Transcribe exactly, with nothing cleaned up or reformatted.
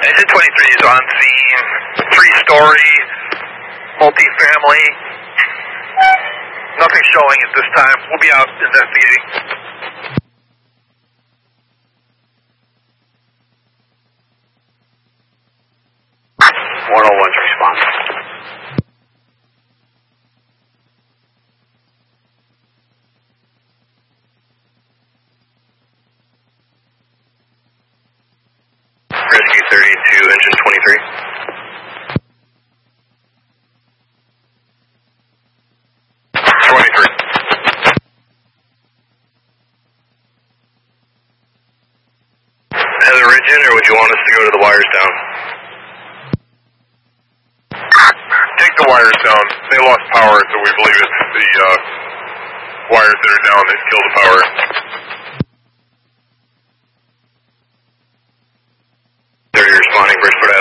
Engine twenty-three is on scene, three-story, multi-family. Nothing showing at this time. We'll be out investigating. one oh one's response. Rescue thirty-two, engine twenty-three. twenty-three. Heather Ridge in, or would you want us to go to the wires down? Take the wires down. They lost power, so we believe it's the uh, wires that are down that kill the power. thirty responding, first put